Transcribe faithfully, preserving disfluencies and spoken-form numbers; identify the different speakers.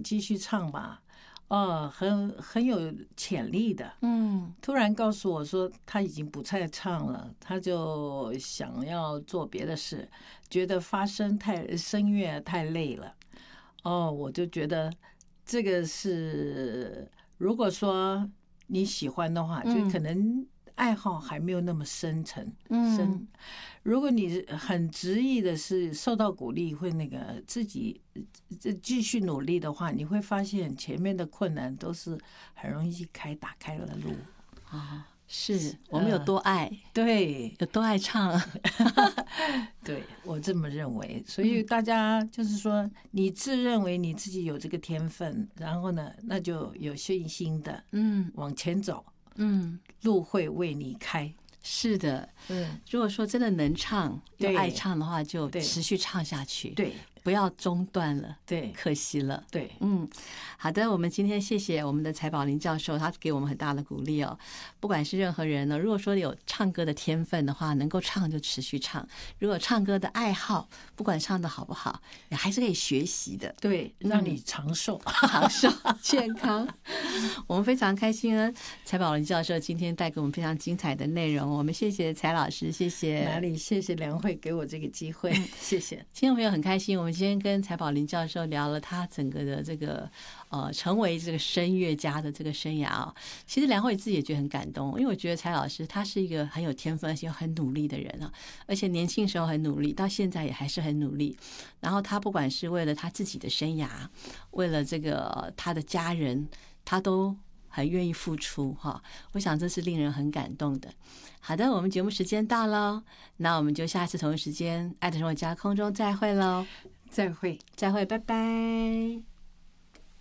Speaker 1: 继续唱吧，哦，很很有潜力的。嗯，突然告诉我说他已经不再唱了，他就想要做别的事，觉得发声太声乐太累了。哦，我就觉得这个是，如果说你喜欢的话，就可能爱好还没有那么深沉。深，如果你很执意的是受到鼓励，会那个自己继续努力的话，你会发现前面的困难都是很容易开打开了路
Speaker 2: 啊。是我们有多爱，呃、
Speaker 1: 对，
Speaker 2: 有多爱唱，
Speaker 1: 对，我这么认为。所以大家就是说，你自认为你自己有这个天分，然后呢，那就有信心的，嗯，往前走，嗯，路会为你开。
Speaker 2: 是的，嗯，如果说真的能唱又爱唱的话，就持续唱下去，
Speaker 1: 对，
Speaker 2: 不要中断了，
Speaker 1: 对，
Speaker 2: 可惜了，
Speaker 1: 对，
Speaker 2: 嗯，好的，我们今天谢谢我们的柴宝琳教授，他给我们很大的鼓励哦。不管是任何人呢，如果说有唱歌的天分的话，能够唱就持续唱；如果唱歌的爱好，不管唱的好不好，也还是可以学习的，
Speaker 1: 对，让你长寿、
Speaker 2: 嗯、长寿、健康。我们非常开心啊，柴宝琳教授今天带给我们非常精彩的内容。我们谢谢柴老师，谢谢。
Speaker 1: 哪里？谢谢梁慧给我这个机会，谢谢。
Speaker 2: 听众朋友很开心，我们今天跟柴宝琳教授聊了他整个的这个呃成为这个声乐家的这个生涯啊、哦。其实梁慧自己也觉得很感动，因为我觉得柴老师他是一个很有天分而且很努力的人啊，而且年轻时候很努力，到现在也还是很努力。然后他不管是为了他自己的生涯，为了这个他的家人，他都很愿意付出哈，我想这是令人很感动的。好的，我们节目时间到了，那我们就下次同一时间爱的生活家空中再会喽，
Speaker 1: 再会，
Speaker 2: 再会，拜拜。